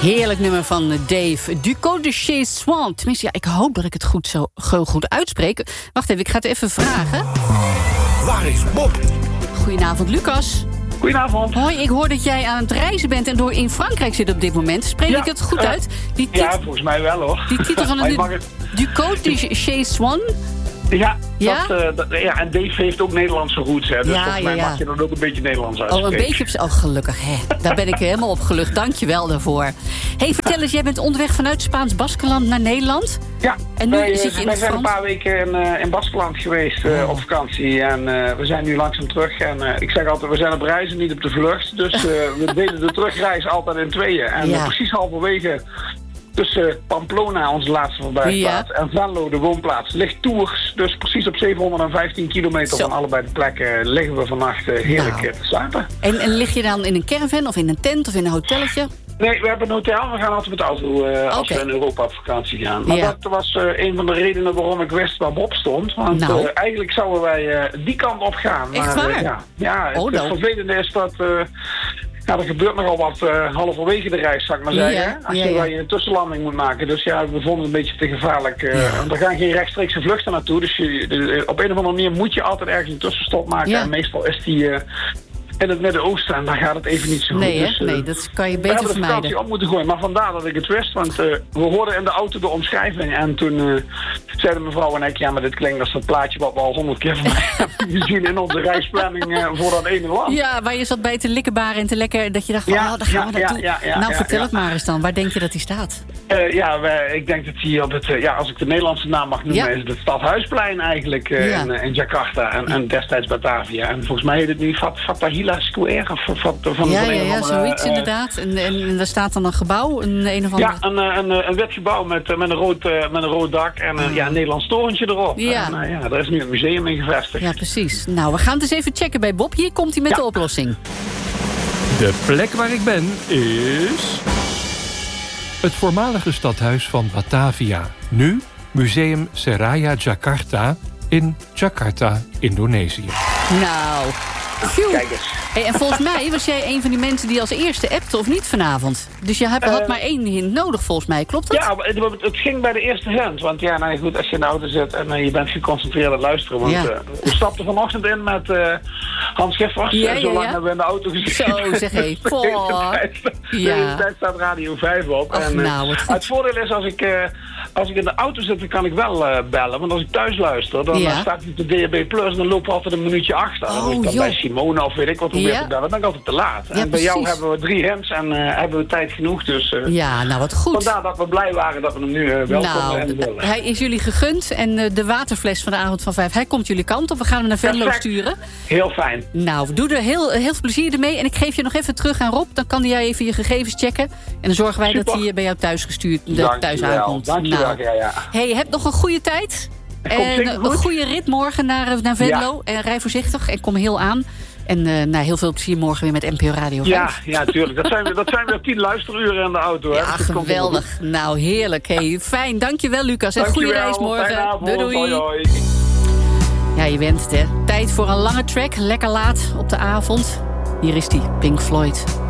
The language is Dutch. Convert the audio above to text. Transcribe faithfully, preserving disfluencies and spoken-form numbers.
Heerlijk nummer van Dave. Ducos de Chez Swan. Tenminste, ja, ik hoop dat ik het goed zo goed uitspreek. Wacht even, ik ga het even vragen. Waar is Bob? Goedenavond, Lucas. Goedenavond. Hoi, ik hoor dat jij aan het reizen bent en door in Frankrijk zit op dit moment. Spreek ja, ik het goed uh, uit? Die tit- ja, volgens mij wel, hoor. Die titel van het het... Ducos de Chez Swan. Ja, ja? Dat, uh, dat, ja, en Dave heeft ook Nederlandse roots, hè. Dus ja, volgens mij ja, ja. mag je dan ook een beetje Nederlands uitspreken. Oh, een beetje op z'n... Oh, gelukkig, hè. Daar ben ik helemaal op gelucht. Dank je wel daarvoor. hey, vertel eens, jij bent onderweg vanuit Spaans-Baskenland naar Nederland? Ja, en nu wij, zit je in wij zijn Frans... een paar weken in, uh, in Baskeland geweest uh, oh. op vakantie. En uh, we zijn nu langzaam terug. En uh, ik zeg altijd, we zijn op reizen, niet op de vlucht. Dus uh, we deden de terugreis altijd in tweeën. En ja. uh, precies halverwege... tussen Pamplona, onze laatste verblijfplaats, ja. en Venlo, de woonplaats, ligt Tours. Dus precies op zevenhonderdvijftien kilometer Zo. van allebei de plekken liggen we vannacht uh, heerlijk nou. te slapen. En, en lig je dan in een caravan of in een tent of in een hotelletje? Nee, we hebben een hotel. We gaan altijd met de auto uh, als okay. we in Europa op vakantie gaan. Maar ja. dat was uh, een van de redenen waarom ik wist waar Bob stond. Want nou. uh, eigenlijk zouden wij uh, die kant op gaan. Echt maar, waar? Uh, ja, ja het, oh, het vervelende is dat... Uh, Ja, er gebeurt nogal wat uh, halverwege de reis, zou ik maar zeggen. Ja, als ja, je ja. een tussenlanding moet maken. Dus ja, we vonden het een beetje te gevaarlijk. Uh, ja. Er gaan geen rechtstreekse vluchten naartoe. Dus je, de, op een of andere manier moet je altijd ergens een tussenstop maken. Ja. En meestal is die uh, in het Midden-Oosten. En daar gaat het even niet zo goed. Nee, hè? Dus, uh, nee, dat kan je beter we hebben de vermijden. vakantie op moeten gooien. Maar vandaar dat ik het wist. Want uh, we hoorden in de auto de omschrijving. En toen uh, zeiden mevrouw en ik... Ja, maar dit klinkt als dat plaatje wat we al honderd keer van mij hebben gezien in onze reisplanning uh, voor dat ene land. Ja, waar je zat bij te likkenbaren en te lekker... dat je dacht van, ja, oh, daar gaan ja, we naartoe. Ja, ja, ja, nou, ja, vertel ja. het maar eens dan. Waar denk je dat die staat? Uh, ja, wij, ik denk dat hij op het... Uh, ja, als ik de Nederlandse naam mag noemen... Ja. is het het Stadhuisplein eigenlijk uh, ja. in, in Jakarta. En, en destijds Batavia. En volgens mij heet het nu Fat, Fatahila Square. Of, Fat, van, ja, van ja, ja, andere, zoiets uh, inderdaad. En, en, en er staat dan een gebouw, een, een of andere... Ja, een, een, een wit gebouw met, met, een rood, uh, met een rood dak en een, ja, een Nederlands torentje erop. Ja. En uh, ja, daar is nu een museum in gevestigd. Ja, precies. Nou, we gaan het eens even checken bij Bob. Hier komt hij met ja. de oplossing. De plek waar ik ben is... het voormalige stadhuis van Batavia. Nu Museum Seraya Jakarta in Jakarta, Indonesië. Nou, phew. Kijk eens. Hey, en volgens mij was jij een van die mensen die als eerste appte of niet vanavond. Dus je had, had Uh, maar één hint nodig volgens mij, klopt dat? Ja, het, het ging bij de eerste hint. Want ja, nou goed, als je in de auto zit en uh, je bent geconcentreerd aan het luisteren. Want Ja. uh, we stapten vanochtend in met uh, Hans Schiffers. Ja, en ja, zo lang ja. hebben we in de auto gezeten. Zo, zeg hé. De hele tijd- De Ja. hele tijd staat Radio vijf op. Ach, en, uh, nou, wat goed. het voordeel is, als ik, uh, als ik in de auto zit, dan kan ik wel uh, bellen. Want als ik thuis luister, dan Ja. uh, staat het op de D H B plus. Dan lopen we altijd een minuutje achter. Oh, en als ik dan joh. bij Simone of weet ik wat probeer Ja. te bellen, dan ben ik altijd te laat. Ja, en bij jou precies. hebben we drie hints en uh, hebben we tijd genoeg. Dus uh, Ja, nou wat goed. vandaar dat we blij waren dat we hem nu uh, wel Nou, konden invullen. hij is jullie gegund en uh, de waterfles van de avond van vijf, hij komt jullie kant op. We gaan hem naar Venlo Perfect. sturen. Heel fijn. Nou, doe er heel, heel veel plezier ermee. En ik geef je nog even terug aan Rob. Dan kan hij even je gegevens checken. En dan zorgen wij Super. dat hij bij jou thuis gestuurd de, Dank thuis je wel. aankomt. Dank je wel, Nou, ja, ja. hey, heb nog een goede tijd. Het komt En zeker een goed. goede rit morgen naar, naar Venlo. En rij voorzichtig en kom heel aan. En uh, nou, heel veel plezier morgen weer met N P O Radio Ja, vijf. ja, tuurlijk. Dat zijn, dat zijn weer tien luisteruren in de auto. Hè? Ja, Dus dat komt wel goed. geweldig. Nou, heerlijk. Hey, fijn. Dankjewel, Lucas. En Dank je goede wel. reis morgen. Fijne avond. Doei, doei. Hoi, hoi. Ja, je wenst hè. Tijd voor een lange track. Lekker laat op de avond. Hier is die, Pink Floyd.